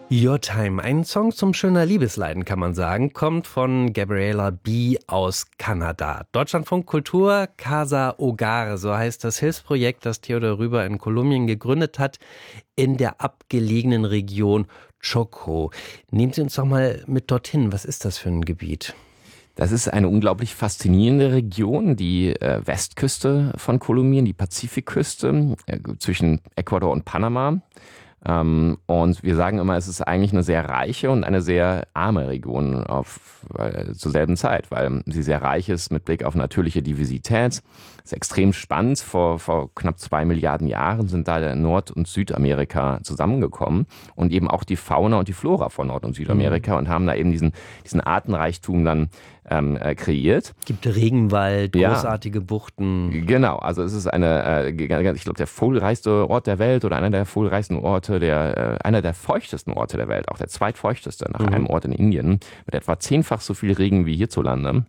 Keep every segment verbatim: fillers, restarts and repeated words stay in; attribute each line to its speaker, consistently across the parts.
Speaker 1: Your Time, ein Song zum schöner Liebesleiden, kann man sagen, kommt von Gabriela B. aus Kanada. Deutschlandfunk Kultur, Casa Hogar, so heißt das Hilfsprojekt, das Theodor Rüber in Kolumbien gegründet hat, in der abgelegenen Region Chocó. Nehmen Sie uns doch mal mit dorthin. Was ist das für ein Gebiet?
Speaker 2: Das ist eine unglaublich faszinierende Region, die äh, Westküste von Kolumbien, die Pazifikküste äh, zwischen Ecuador und Panama. Ähm, und wir sagen immer, es ist eigentlich eine sehr reiche und eine sehr arme Region auf, äh, zur selben Zeit, weil sie sehr reich ist mit Blick auf natürliche Diversität. Ist extrem spannend. Vor, vor knapp zwei Milliarden Jahren sind da Nord- und Südamerika zusammengekommen und eben auch die Fauna und die Flora von Nord- und Südamerika mhm. und haben da eben diesen, diesen Artenreichtum dann ähm, äh, kreiert.
Speaker 1: Gibt Regenwald, großartige ja, Buchten.
Speaker 2: Genau, also es ist eine, äh, ich glaube, der vogelreichste Ort der Welt oder einer der vogelreichsten Orte, der, äh, einer der feuchtesten Orte der Welt, auch der zweitfeuchteste nach mhm. einem Ort in Indien, mit etwa zehnfach so viel Regen wie hierzulande.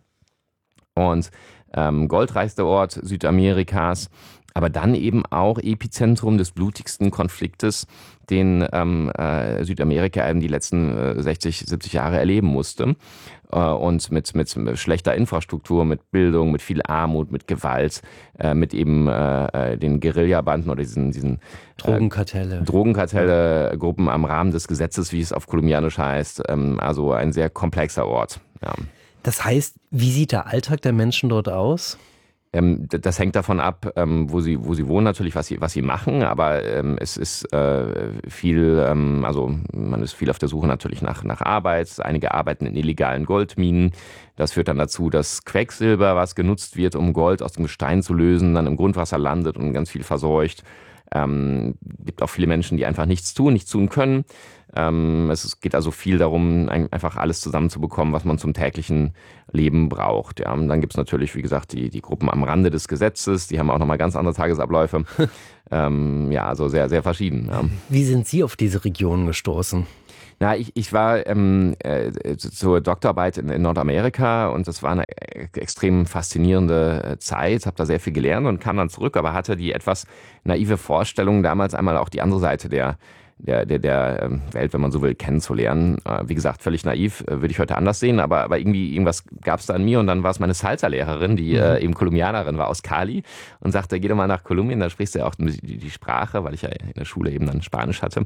Speaker 2: Und ähm, goldreichster Ort Südamerikas, aber dann eben auch Epizentrum des blutigsten Konfliktes, den ähm, äh, Südamerika eben die letzten äh, sechzig, siebzig Jahre erleben musste. Äh, und mit, mit schlechter Infrastruktur, mit Bildung, mit viel Armut, mit Gewalt, äh, mit eben äh, den Guerillabanden oder diesen, diesen
Speaker 1: Drogenkartelle.
Speaker 2: Äh, Drogenkartelle, Gruppen am Rahmen des Gesetzes, wie es auf kolumbianisch heißt. Ähm, also ein sehr komplexer Ort. Ja.
Speaker 1: Das heißt, wie sieht der Alltag der Menschen dort aus?
Speaker 2: Ähm, das hängt davon ab, ähm, wo sie wo sie wohnen natürlich, was sie was sie machen, aber ähm, es ist äh, viel, ähm, also man ist viel auf der Suche natürlich nach nach Arbeit. Einige arbeiten in illegalen Goldminen. Das führt dann dazu, dass Quecksilber, was genutzt wird, um Gold aus dem Gestein zu lösen, dann im Grundwasser landet und ganz viel verseucht. Ähm, gibt auch viele Menschen, die einfach nichts tun, nichts tun können. Ähm, es geht also viel darum, einfach alles zusammenzubekommen, was man zum täglichen Leben braucht. Ja, und dann gibt's natürlich, wie gesagt, die, die Gruppen am Rande des Gesetzes, die haben auch nochmal ganz andere Tagesabläufe. ähm, ja, also sehr, sehr verschieden. Ja.
Speaker 1: Wie sind Sie auf diese Region gestoßen?
Speaker 2: Na, ich, ich war ähm, äh, zur Doktorarbeit in, in Nordamerika und das war eine extrem faszinierende Zeit, habe da sehr viel gelernt und kam dann zurück, aber hatte die etwas naive Vorstellung, damals einmal auch die andere Seite der der, der, der Welt, wenn man so will, kennenzulernen. Wie gesagt, völlig naiv, würde ich heute anders sehen, aber, aber irgendwie irgendwas gab es da an mir und dann war es meine Salsa-Lehrerin, die mhm. äh, eben Kolumbianerin war aus Cali und sagte, geh doch mal nach Kolumbien, da sprichst du ja auch die, die Sprache, weil ich ja in der Schule eben dann Spanisch hatte.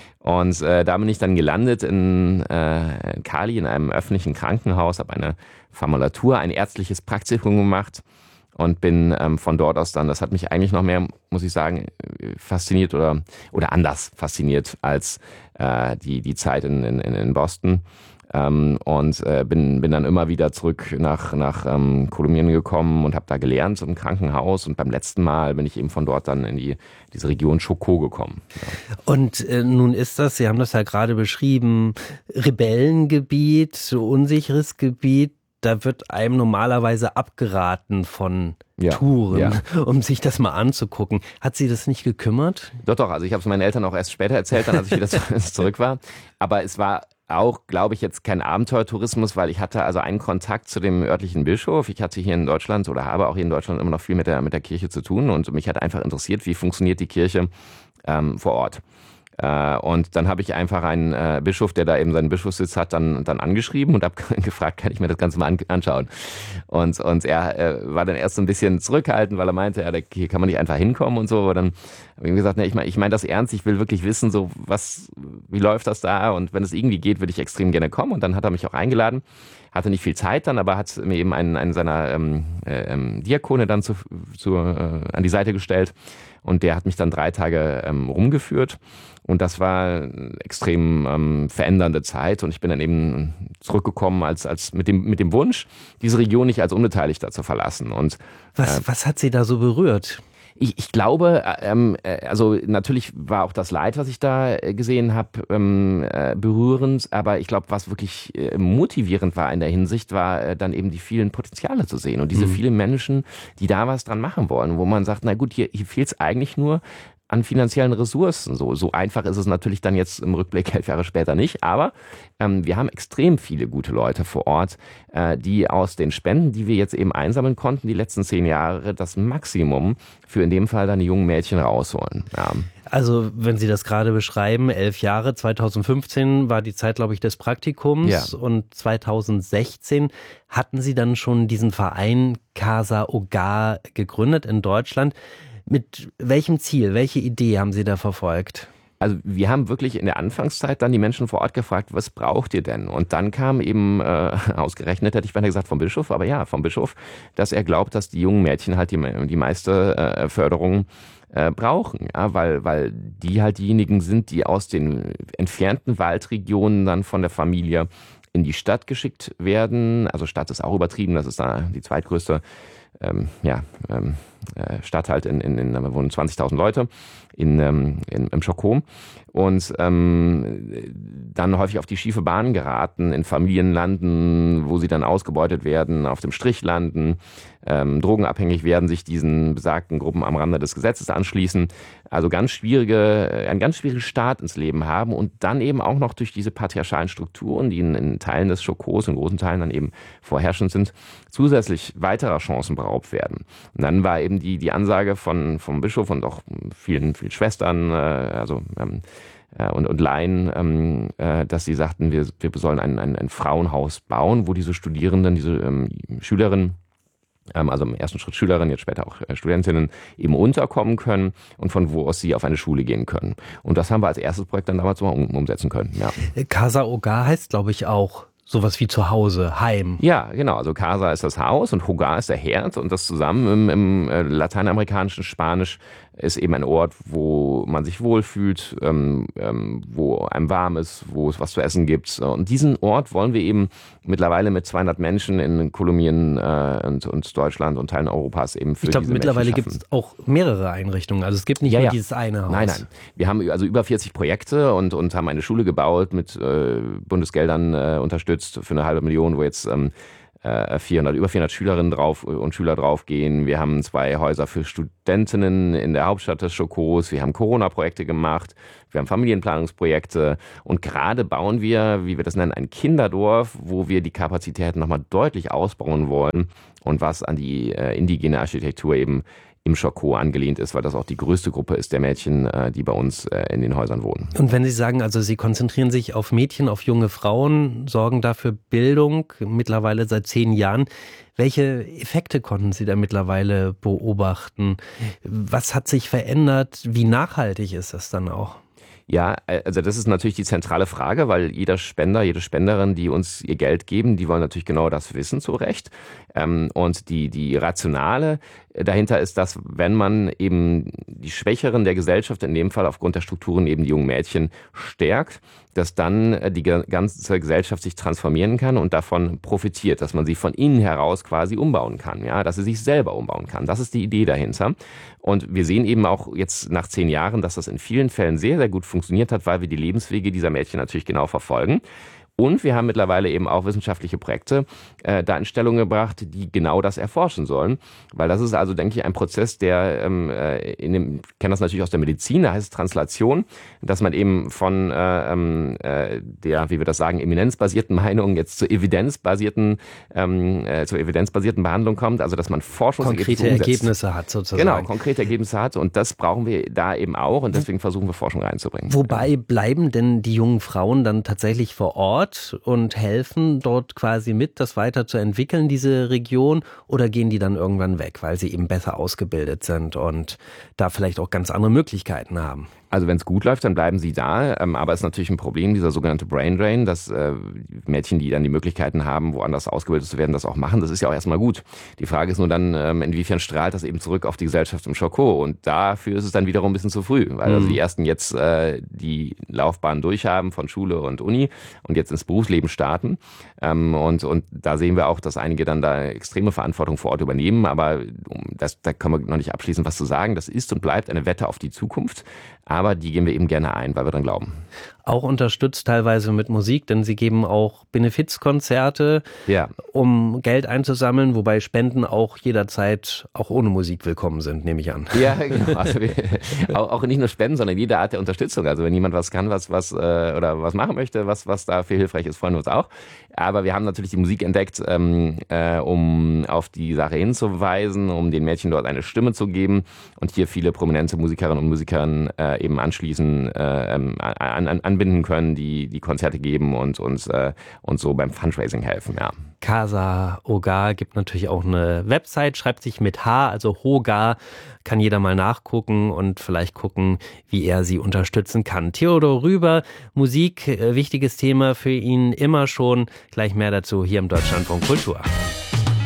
Speaker 2: Und äh, da bin ich dann gelandet in, äh, in Cali in einem öffentlichen Krankenhaus, habe eine Formulatur, ein ärztliches Praktikum gemacht und bin ähm, von dort aus dann, das hat mich eigentlich noch mehr, muss ich sagen, fasziniert oder oder anders fasziniert als äh, die die Zeit in in, in Boston. Ähm, und äh, bin bin dann immer wieder zurück nach nach ähm, Kolumbien gekommen und habe da gelernt im Krankenhaus und beim letzten Mal bin ich eben von dort dann in die diese Region Chocó gekommen. Ja.
Speaker 1: Und äh, nun ist das, Sie haben das ja gerade beschrieben, Rebellengebiet, so unsicheres Gebiet. Da wird einem normalerweise abgeraten von ja, Touren, ja. um sich das mal anzugucken. Hat Sie das nicht gekümmert?
Speaker 2: Doch, doch. Also ich habe es meinen Eltern auch erst später erzählt, dann als ich wieder zurück war. Aber es war auch, glaube ich, jetzt kein Abenteuertourismus, weil ich hatte also einen Kontakt zu dem örtlichen Bischof. Ich hatte hier in Deutschland oder habe auch hier in Deutschland immer noch viel mit der, mit der Kirche zu tun und mich hat einfach interessiert, wie funktioniert die Kirche ähm, vor Ort. Und dann habe ich einfach einen äh, Bischof, der da eben seinen Bischofssitz hat, dann dann angeschrieben und habe gefragt, kann ich mir das Ganze mal an, anschauen. Und und er äh, war dann erst so ein bisschen zurückhaltend, weil er meinte, ja, da, hier kann man nicht einfach hinkommen und so. Und dann habe ich ihm gesagt, ne, ich meine ich mein das ernst, ich will wirklich wissen, so was, wie läuft das da? Und wenn es irgendwie geht, würde ich extrem gerne kommen. Und dann hat er mich auch eingeladen. Hatte nicht viel Zeit dann, aber hat mir eben einen, einen seiner ähm, äh, Diakone dann zu, zu, äh, an die Seite gestellt. Und der hat mich dann drei Tage ähm, rumgeführt. Und das war eine extrem ähm, verändernde Zeit. Und ich bin dann eben zurückgekommen als, als mit dem, mit dem Wunsch, diese Region nicht als Unbeteiligter zu verlassen. Und,
Speaker 1: was,
Speaker 2: äh,
Speaker 1: was hat Sie da so berührt?
Speaker 2: Ich, ich glaube, ähm, also natürlich war auch das Leid, was ich da gesehen habe, ähm, äh, berührend, aber ich glaube, was wirklich äh, motivierend war in der Hinsicht, war äh, dann eben die vielen Potenziale zu sehen und diese mhm. vielen Menschen, die da was dran machen wollen, wo man sagt, na gut, hier, hier fehlt es eigentlich nur an finanziellen Ressourcen. So, so einfach ist es natürlich dann jetzt im Rückblick elf Jahre später nicht, aber ähm, wir haben extrem viele gute Leute vor Ort, äh, die aus den Spenden, die wir jetzt eben einsammeln konnten, die letzten zehn Jahre, das Maximum für in dem Fall dann die jungen Mädchen rausholen. Ja.
Speaker 1: Also wenn Sie das gerade beschreiben, elf Jahre, zweitausendfünfzehn war die Zeit, glaube ich, des Praktikums ja. Und zweitausendsechzehn hatten Sie dann schon diesen Verein Casa Hogar gegründet in Deutschland. Mit welchem Ziel, welche Idee haben Sie da verfolgt?
Speaker 2: Also wir haben wirklich in der Anfangszeit dann die Menschen vor Ort gefragt, was braucht ihr denn? Und dann kam eben äh, ausgerechnet, hätte ich beinahe gesagt vom Bischof, aber ja, vom Bischof, dass er glaubt, dass die jungen Mädchen halt die, die meiste äh, Förderung äh, brauchen, ja, weil, weil die halt diejenigen sind, die aus den entfernten Waldregionen dann von der Familie in die Stadt geschickt werden. Also Stadt ist auch übertrieben, das ist da die zweitgrößte ähm, ja, ähm, Stadt halt, in, in, in da wohnen zwanzigtausend Leute in, ähm, in, im Chocó und ähm, dann häufig auf die schiefe Bahn geraten, in Familien landen, wo sie dann ausgebeutet werden, auf dem Strich landen, ähm, drogenabhängig werden, sich diesen besagten Gruppen am Rande des Gesetzes anschließen. Also ganz schwierige, einen ganz schwierigen Start ins Leben haben und dann eben auch noch durch diese patriarchalen Strukturen, die in, in Teilen des Chocós, in großen Teilen dann eben vorherrschend sind, zusätzlich weiterer Chancen beraubt werden. Und dann war eben die, die Ansage von, vom Bischof und auch vielen, vielen Schwestern, äh, also ähm, äh, und, und Laien, ähm, äh, dass sie sagten, wir, wir sollen ein, ein, ein Frauenhaus bauen, wo diese Studierenden, diese ähm, Schülerinnen, ähm, also im ersten Schritt Schülerinnen, jetzt später auch äh, Studentinnen, eben unterkommen können und von wo aus sie auf eine Schule gehen können. Und das haben wir als erstes Projekt dann damals mal um, umsetzen können. Ja.
Speaker 1: Casa Hogar heißt, glaube ich, auch sowas wie zu Hause, Heim.
Speaker 2: Ja, genau. Also Casa ist das Haus und Hogar ist der Herd und das zusammen im, im äh, lateinamerikanischen Spanisch ist eben ein Ort, wo man sich wohlfühlt, ähm, ähm, wo einem warm ist, wo es was zu essen gibt. Und diesen Ort wollen wir eben mittlerweile mit zweihundert Menschen in Kolumbien äh, und, und Deutschland und Teilen Europas eben für
Speaker 1: Ich glaube, mittlerweile gibt es auch mehrere Einrichtungen. Also es gibt nicht ja, nur ja. dieses eine Haus.
Speaker 2: Nein, nein. Wir haben also über vierzig Projekte und, und haben eine Schule gebaut, mit äh, Bundesgeldern äh, unterstützt für eine halbe Million, wo jetzt ähm, vierhundert, über vierhundert Schülerinnen drauf und Schüler draufgehen. Wir haben zwei Häuser für Studentinnen in der Hauptstadt des Chocós. Wir haben Corona-Projekte gemacht. Wir haben Familienplanungsprojekte. Und gerade bauen wir, wie wir das nennen, ein Kinderdorf, wo wir die Kapazitäten nochmal deutlich ausbauen wollen und was an die äh, indigene Architektur eben im Chocó angelehnt ist, weil das auch die größte Gruppe ist der Mädchen, die bei uns in den Häusern wohnen.
Speaker 1: Und wenn Sie sagen, also Sie konzentrieren sich auf Mädchen, auf junge Frauen, sorgen dafür Bildung, mittlerweile seit zehn Jahren. Welche Effekte konnten Sie da mittlerweile beobachten? Was hat sich verändert? Wie nachhaltig ist das dann auch?
Speaker 2: Ja, also das ist natürlich die zentrale Frage, weil jeder Spender, jede Spenderin, die uns ihr Geld geben, die wollen natürlich genau das wissen, zu Recht. Und die, die Rationale dahinter ist, dass wenn man eben die Schwächeren der Gesellschaft, in dem Fall aufgrund der Strukturen eben die jungen Mädchen, stärkt, dass dann die ganze Gesellschaft sich transformieren kann und davon profitiert, dass man sie von innen heraus quasi umbauen kann, ja, dass sie sich selber umbauen kann. Das ist die Idee dahinter. Und wir sehen eben auch jetzt nach zehn Jahren, dass das in vielen Fällen sehr, sehr gut funktioniert hat, weil wir die Lebenswege dieser Mädchen natürlich genau verfolgen. Und wir haben mittlerweile eben auch wissenschaftliche Projekte äh, da in Stellung gebracht, die genau das erforschen sollen. Weil das ist also, denke ich, ein Prozess, der, ähm, in dem, ich kenne das natürlich aus der Medizin, da heißt es Translation, dass man eben von äh, äh, der, wie wir das sagen, eminenzbasierten Meinung jetzt zur evidenzbasierten, ähm, äh, zur evidenzbasierten Behandlung kommt. Also, dass man Forschungsergebnisse
Speaker 1: konkrete Ergebnisse hat sozusagen.
Speaker 2: Genau, konkrete Ergebnisse hat. Und das brauchen wir da eben auch. Und deswegen versuchen wir Forschung reinzubringen.
Speaker 1: Wobei bleiben denn die jungen Frauen dann tatsächlich vor Ort und helfen dort quasi mit, das weiterzuentwickeln, diese Region, oder gehen die dann irgendwann weg, weil sie eben besser ausgebildet sind und da vielleicht auch ganz andere Möglichkeiten haben?
Speaker 2: Also wenn es gut läuft, dann bleiben sie da, ähm, aber es ist natürlich ein Problem, dieser sogenannte Brain Drain, dass äh, Mädchen, die dann die Möglichkeiten haben, woanders ausgebildet zu werden, das auch machen. Das ist ja auch erstmal gut. Die Frage ist nur dann, ähm, inwiefern strahlt das eben zurück auf die Gesellschaft im Chocó, und dafür ist es dann wiederum ein bisschen zu früh, weil mhm. also die ersten jetzt äh, die Laufbahn durchhaben von Schule und Uni und jetzt ins Berufsleben starten, ähm, und, und da sehen wir auch, dass einige dann da extreme Verantwortung vor Ort übernehmen, aber das, da können wir noch nicht abschließend was zu sagen. Das ist und bleibt eine Wette auf die Zukunft. Aber die gehen wir eben gerne ein, weil wir dran glauben.
Speaker 1: auch unterstützt teilweise mit Musik, denn sie geben auch Benefizkonzerte,
Speaker 2: ja.
Speaker 1: um Geld einzusammeln, wobei Spenden auch jederzeit auch ohne Musik willkommen sind, nehme ich an.
Speaker 2: Ja, genau. Also wir, auch, auch nicht nur Spenden, sondern jede Art der Unterstützung. Also wenn jemand was kann, was was äh, oder was machen möchte, was was dafür hilfreich ist, freuen wir uns auch. Aber wir haben natürlich die Musik entdeckt, ähm, äh, um auf die Sache hinzuweisen, um den Mädchen dort eine Stimme zu geben und hier viele prominente Musikerinnen und Musiker äh, eben anschließen, äh, an, an, anbinden können, die die Konzerte geben und uns äh, und so beim Fundraising helfen. Ja.
Speaker 1: Casa Hogar gibt natürlich auch eine Website, schreibt sich mit H, also Hogar, kann jeder mal nachgucken und vielleicht gucken, wie er sie unterstützen kann. Theodor Rüber, Musik, wichtiges Thema für ihn immer schon. Gleich mehr dazu hier im Deutschlandfunk Kultur.